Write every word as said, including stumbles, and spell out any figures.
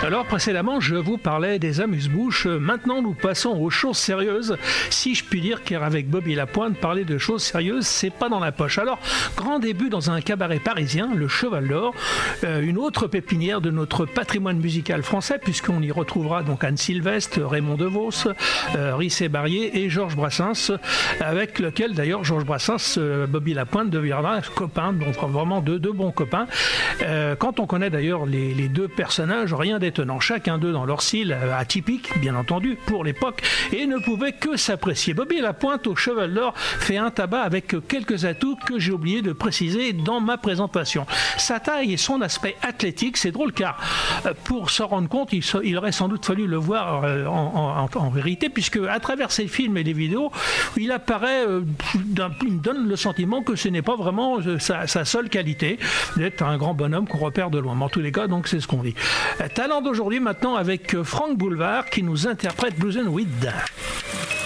Alors précédemment, je vous parlais des amuse-bouches. Maintenant, nous passons aux choses sérieuses, si je puis dire, car avec Bobby Lapointe, parler de choses sérieuses, c'est pas dans la poche. Alors, grand début dans un cabaret parisien, le Cheval d'Or, euh, une autre pépinière de notre patrimoine musical français, puisqu'on y retrouvera donc Anne Sylvestre, Raymond DeVos, euh, Risset Barrier et Georges Brassens, avec lequel d'ailleurs Georges Brassens, euh, Bobby Lapointe deviendra copain, donc vraiment deux, deux bons copains. Euh, quand on connaît d'ailleurs les, les deux personnages, rien d'étonnant, chacun d'eux dans leur style euh, atypique, bien entendu, pour l'époque, et ne pouvait que s'apprécier. Bobby Lapointe au Cheval d'Or fait un tabac avec quelques atouts que j'ai oublié de préciser dans ma présentation. Sa taille et son aspect athlétique, c'est drôle car euh, pour s'en rendre compte, il, il aurait sans doute fallu le voir euh, en, en, en vérité, puisque à travers ses films et les vidéos, il apparaît, euh, il donne le sentiment que ce n'est pas vraiment euh, sa, sa seule qualité d'être un grand bonhomme qu'on repère de loin. Mais en tous les cas, donc c'est ce qu'on dit. Euh, talent d'aujourd'hui maintenant avec Franck Boulevard qui nous interprète Blues and Weed.